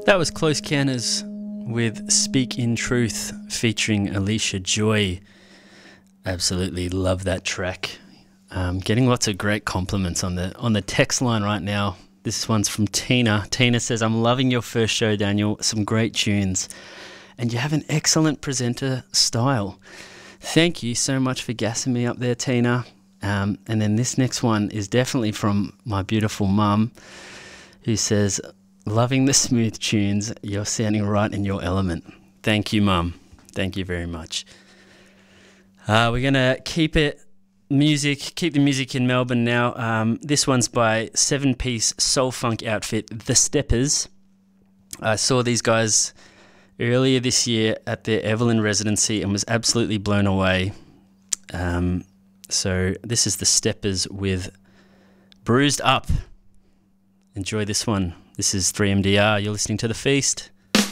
That was Close Canners with Speak in Truth featuring Alicia Joy. Absolutely love that track. Getting lots of great compliments on the text line right now. This one's from Tina. Tina says, I'm loving your first show, Daniel. Some great tunes. And you have an excellent presenter style. Thank you so much for gassing me up there, Tina. And then this next one is definitely from my beautiful mum, who says, loving the smooth tunes. You're sounding right in your element. Thank you, Mum. Thank you very much. We're going to keep the music in Melbourne now. This one's by 7-piece soul funk outfit, The Steppers. I saw these guys earlier this year at their Evelyn residency and was absolutely blown away. So this is The Steppers with Bruised Up. Enjoy this one. This is 3MDR. You're listening to The Feast.